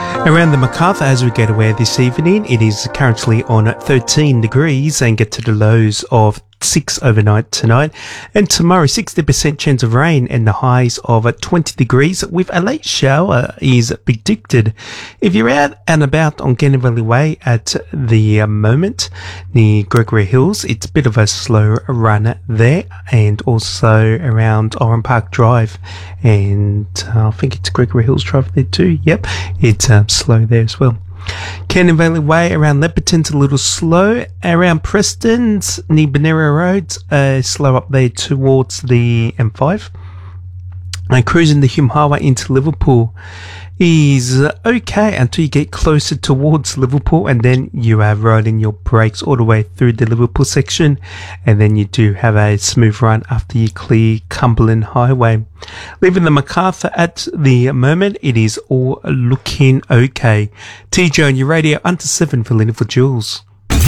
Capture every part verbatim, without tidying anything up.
Around the Macarthur as we get away this evening, it is currently on thirteen degrees and get to the lows of six overnight tonight, and tomorrow sixty percent chance of rain and the highs of twenty degrees with a late shower is predicted. If you're out and about on Cannon Valley Way at the moment near Gregory Hills, it's a bit of a slow run there, and also around Oran Park Drive, and uh, I think it's Gregory Hills Drive there too. Yep, it's uh, slow there as well. Cannon Valley Way around Leperton's a little slow. Around Preston's near Benera Road, uh, slow up there towards the M five. And cruising the Hume Highway into Liverpool is okay until you get closer towards Liverpool, and then you are rolling your brakes all the way through the Liverpool section, and then you do have a smooth run after you clear Cumberland Highway. Leaving the Macarthur at the moment, it is all looking okay. T J on your radio, under seven for Lena for Jules.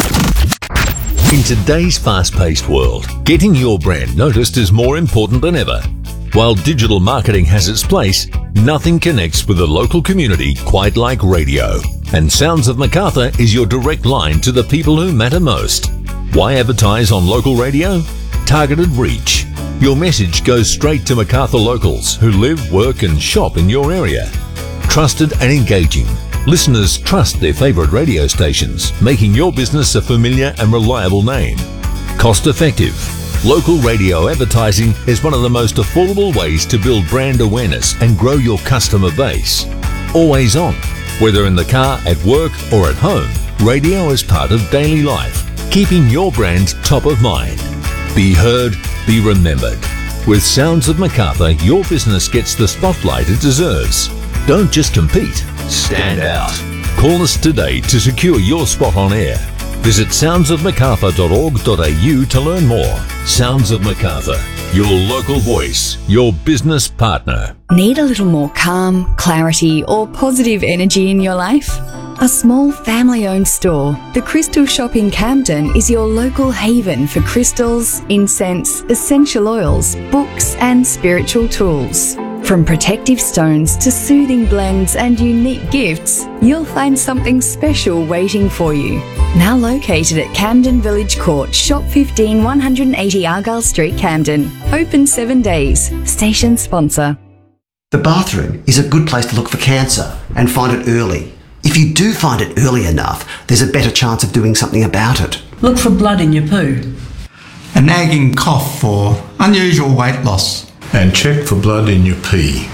In today's fast-paced world, getting your brand noticed is more important than ever. While digital marketing has its place, nothing connects with the local community quite like radio. And Sounds of Macarthur is your direct line to the people who matter most. Why advertise on local radio? Targeted reach. Your message goes straight to Macarthur locals who live, work and shop in your area. Trusted and engaging. Listeners trust their favourite radio stations, making your business a familiar and reliable name. Cost effective. Local radio advertising is one of the most affordable ways to build brand awareness and grow your customer base. Always on. Whether in the car, at work or at home, radio is part of daily life, keeping your brand top of mind. Be heard, be remembered. With Sounds of Macarthur, your business gets the spotlight it deserves. Don't just compete, stand out. Call us today to secure your spot on air. Visit sounds of macarthur dot org dot a u to learn more. Sounds of Macarthur, your local voice, your business partner. Need a little more calm, clarity, or positive energy in your life? A small family-owned store, The Crystal Shop in Camden, is your local haven for crystals, incense, essential oils, books, and spiritual tools. From protective stones to soothing blends and unique gifts, you'll find something special waiting for you. Now located at Camden Village Court, Shop fifteen, one eighty Argyle Street, Camden. Open seven days. Station sponsor. The bathroom is a good place to look for cancer and find it early. If you do find it early enough, there's a better chance of doing something about it. Look for blood in your poo. A nagging cough or unusual weight loss. And check for blood in your pee.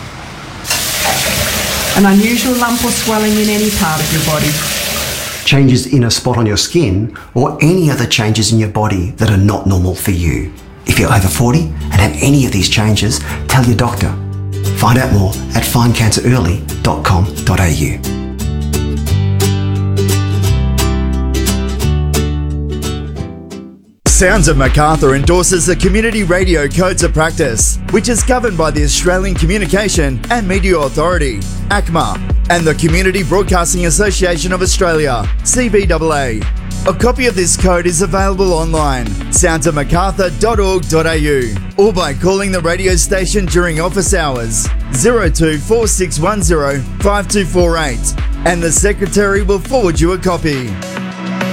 An unusual lump or swelling in any part of your body. Changes in a spot on your skin or any other changes in your body that are not normal for you. If you're over forty and have any of these changes, tell your doctor. Find out more at find cancer early dot com dot a u. Sounds of Macarthur endorses the Community Radio Codes of Practice, which is governed by the Australian Communication and Media Authority, A C M A, and the Community Broadcasting Association of Australia, C B A A. A copy of this code is available online, sounds of macarthur dot org dot a u, or by calling the radio station during office hours, zero two four six one zero five two four eight, and the Secretary will forward you a copy.